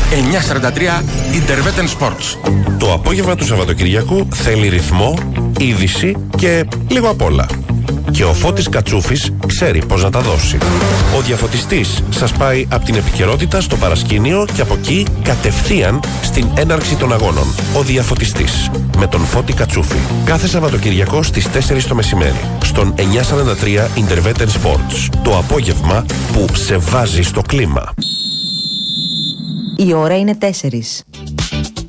943 Interveten Sports. Το απόγευμα του Σαββατοκυριακού θέλει ρυθμό, είδηση και λίγο απ' όλα. Και ο Φώτης Κατσούφης ξέρει πώς να τα δώσει. Ο διαφωτιστής σας πάει από την επικαιρότητα στο παρασκήνιο και από εκεί κατευθείαν στην έναρξη των αγώνων. Ο διαφωτιστής με τον Φώτη Κατσούφη. Κάθε Σαββατοκυριακό στις 4 το μεσημέρι. Στον 943 Interveten Sports. Το απόγευμα που σε βάζει στο κλίμα. Η ώρα είναι 4.